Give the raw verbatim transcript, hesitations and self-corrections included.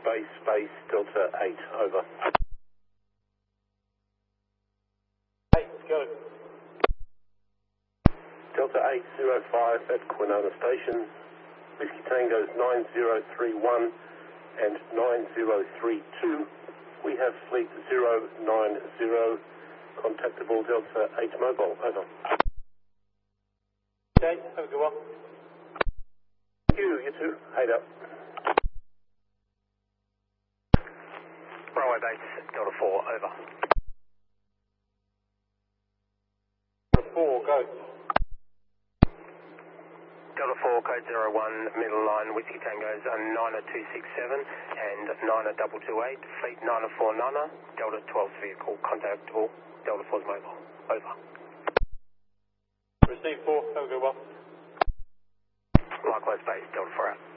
base, base, Delta eight, over. Eight, go. Delta eight zero five at Kwinana Station. Whiskey Tango's nine zero three one and nine zero three two. We have fleet zero nine zero. Contactable Delta eight mobile, over. Okay, have a good one. Thank you, you too. Eight up. Runway base, Delta four, over. Delta four, go. Delta four, code zero one, middle line, Whiskey Tango's nine two six seven and nine two two eight, fleet nine four nine, Delta twelve vehicle, contactable, Delta four's mobile, over. Receive four, have a good one. Likewise base, Delta four out.